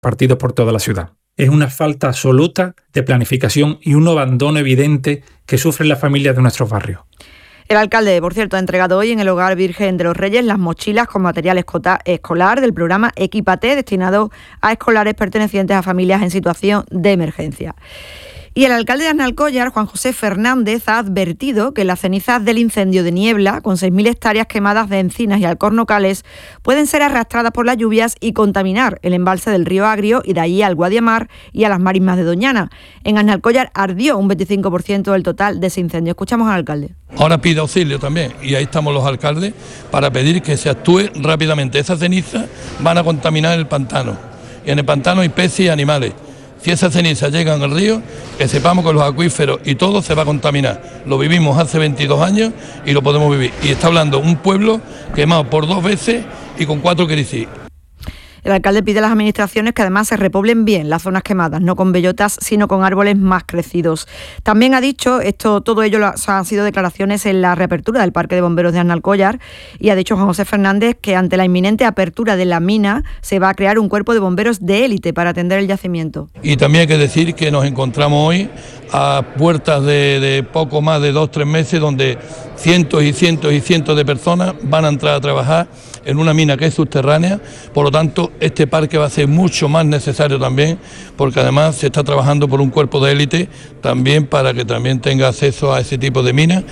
repartidos por toda la ciudad. Es una falta absoluta de planificación y un abandono evidente que sufren las familias de nuestros barrios. El alcalde, por cierto, ha entregado hoy en el Hogar Virgen de los Reyes las mochilas con material escolar del programa Equípate, destinado a escolares pertenecientes a familias en situación de emergencia. Y el alcalde de Aznalcóllar, Juan José Fernández, ha advertido que las cenizas del incendio de Niebla, con 6.000 hectáreas quemadas de encinas y alcornocales, pueden ser arrastradas por las lluvias y contaminar el embalse del río Agrio y de allí al Guadiamar y a las marismas de Doñana. En Aznalcóllar ardió un 25% del total de ese incendio. Escuchamos al alcalde. Ahora pide auxilio también, y ahí estamos los alcaldes para pedir que se actúe rápidamente. Esas cenizas van a contaminar el pantano, y en el pantano hay peces y animales. Si esas cenizas llegan al río, que sepamos que los acuíferos y todo se va a contaminar. Lo vivimos hace 22 años y lo podemos vivir. Y está hablando un pueblo quemado por 2 veces y con 4 crisis. El alcalde pide a las administraciones que además se repoblen bien las zonas quemadas, no con bellotas, sino con árboles más crecidos. También ha dicho, todo ello han sido declaraciones en la reapertura del Parque de Bomberos de Aznalcóllar, y ha dicho Juan José Fernández que ante la inminente apertura de la mina se va a crear un cuerpo de bomberos de élite para atender el yacimiento. Y también hay que decir que nos encontramos hoy a puertas de poco más de 2-3 meses, donde cientos y cientos y cientos de personas van a entrar a trabajar en una mina que es subterránea. Por lo tanto, este parque va a ser mucho más necesario también, porque además se está trabajando por un cuerpo de élite también para que también tenga acceso a ese tipo de minas.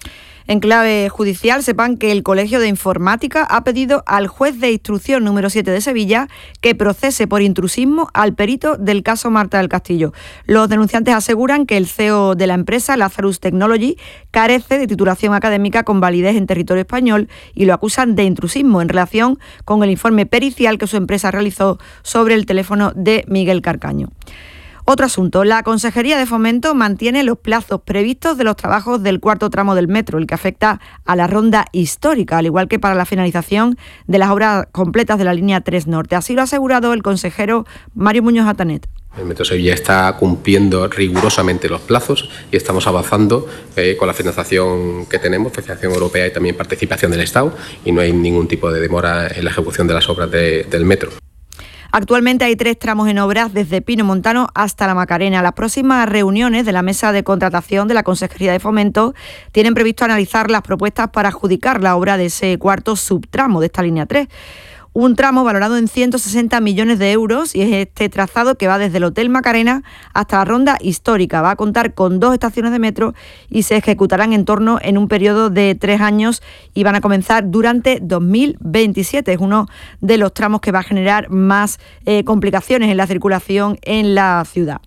En clave judicial, sepan que el Colegio de Informática ha pedido al juez de instrucción número 7 de Sevilla que procese por intrusismo al perito del caso Marta del Castillo. Los denunciantes aseguran que el CEO de la empresa, Lazarus Technology, carece de titulación académica con validez en territorio español y lo acusan de intrusismo en relación con el informe pericial que su empresa realizó sobre el teléfono de Miguel Carcaño. Otro asunto, la Consejería de Fomento mantiene los plazos previstos de los trabajos del cuarto tramo del metro, el que afecta a la ronda histórica, al igual que para la finalización de las obras completas de la línea 3 Norte. Así lo ha asegurado el consejero Mario Muñoz Atanet. El Metro Sevilla está cumpliendo rigurosamente los plazos y estamos avanzando con la financiación que tenemos, financiación europea y también participación del Estado, y no hay ningún tipo de demora en la ejecución de las obras del metro. Actualmente hay 3 tramos en obras desde Pino Montano hasta La Macarena. Las próximas reuniones de la mesa de contratación de la Consejería de Fomento tienen previsto analizar las propuestas para adjudicar la obra de ese cuarto subtramo de esta línea 3. Un tramo valorado en 160 millones de euros, y es este trazado que va desde el Hotel Macarena hasta la ronda histórica. Va a contar con 2 estaciones de metro y se ejecutarán en un periodo de 3 años y van a comenzar durante 2027. Es uno de los tramos que va a generar más complicaciones en la circulación en la ciudad.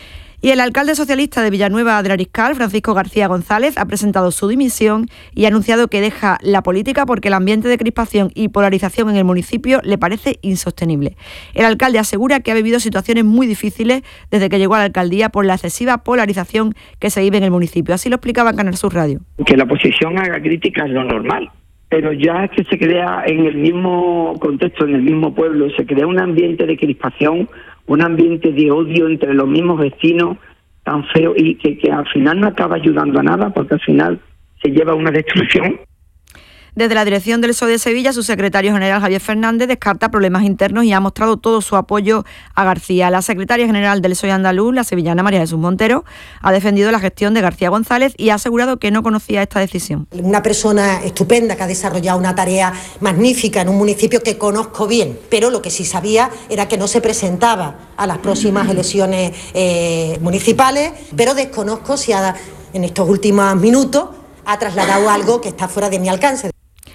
Y el alcalde socialista de Villanueva del Ariscal, Francisco García González, ha presentado su dimisión y ha anunciado que deja la política porque el ambiente de crispación y polarización en el municipio le parece insostenible. El alcalde asegura que ha vivido situaciones muy difíciles desde que llegó a la alcaldía por la excesiva polarización que se vive en el municipio. Así lo explicaba en Canal Sur Radio. Que la oposición haga críticas es lo normal, pero ya es que se crea en el mismo contexto, en el mismo pueblo, se crea un ambiente de crispación, un ambiente de odio entre los mismos vecinos tan feo, y que al final no acaba ayudando a nada, porque al final se lleva a una destrucción. Desde la dirección del PSOE de Sevilla, su secretario general Javier Fernández descarta problemas internos y ha mostrado todo su apoyo a García. La secretaria general del PSOE andaluz, la sevillana María Jesús Montero, ha defendido la gestión de García González y ha asegurado que no conocía esta decisión. Una persona estupenda que ha desarrollado una tarea magnífica en un municipio que conozco bien, pero lo que sí sabía era que no se presentaba a las próximas elecciones municipales, pero desconozco si en estos últimos minutos ha trasladado algo que está fuera de mi alcance.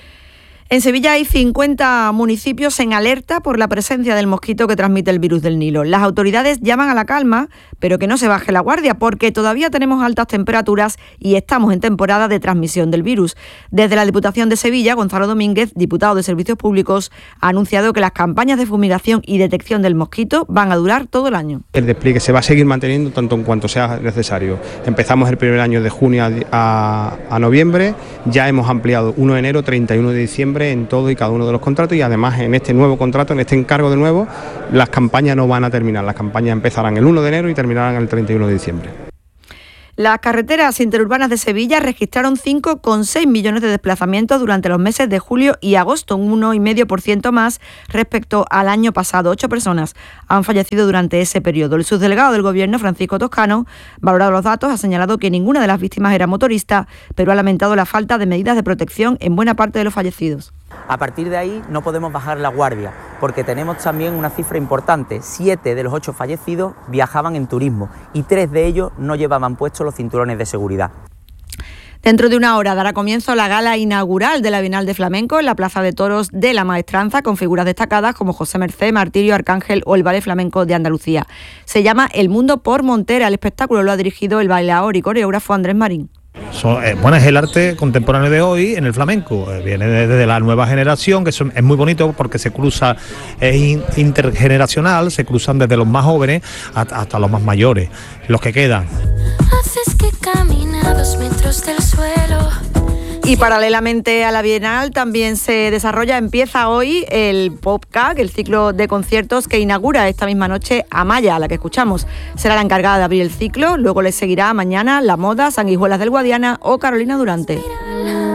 En Sevilla hay 50 municipios en alerta por la presencia del mosquito que transmite el virus del Nilo. Las autoridades llaman a la calma, pero que no se baje la guardia, porque todavía tenemos altas temperaturas y estamos en temporada de transmisión del virus. Desde la Diputación de Sevilla, Gonzalo Domínguez, diputado de Servicios Públicos, ha anunciado que las campañas de fumigación y detección del mosquito van a durar todo el año. El despliegue se va a seguir manteniendo tanto en cuanto sea necesario. Empezamos el primer año de junio a noviembre, ya hemos ampliado 1 de enero, 31 de diciembre en todo y cada uno de los contratos, y además en este nuevo contrato, en este encargo de nuevo, las campañas no van a terminar, las campañas empezarán el 1 de enero y terminarán el 31 de diciembre. Las carreteras interurbanas de Sevilla registraron 5,6 millones de desplazamientos durante los meses de julio y agosto, un 1,5% más respecto al año pasado. 8 personas han fallecido durante ese periodo. El subdelegado del Gobierno, Francisco Toscano, valorado los datos, ha señalado que ninguna de las víctimas era motorista, pero ha lamentado la falta de medidas de protección en buena parte de los fallecidos. A partir de ahí no podemos bajar la guardia, porque tenemos también una cifra importante. 7 de los 8 fallecidos viajaban en turismo y 3 de ellos no llevaban puestos los cinturones de seguridad. Dentro de una hora dará comienzo la gala inaugural de la Bienal de Flamenco en la Plaza de Toros de la Maestranza, con figuras destacadas como José Mercé, Martirio, Arcángel o el Ballet Flamenco de Andalucía. Se llama El Mundo por Montera. El espectáculo lo ha dirigido el bailaor y coreógrafo Andrés Marín. Bueno, es el arte contemporáneo de hoy en el flamenco, viene desde la nueva generación, que es muy bonito porque se cruza, es intergeneracional, se cruzan desde los más jóvenes hasta los más mayores, los que quedan. Haces que camina 2 metros del suelo. Y paralelamente a la Bienal también empieza hoy el PopCag, el ciclo de conciertos que inaugura esta misma noche Amaya, a la que escuchamos. Será la encargada de abrir el ciclo, luego le seguirá mañana La Moda, Sanguijuelas del Guadiana o Carolina Durante.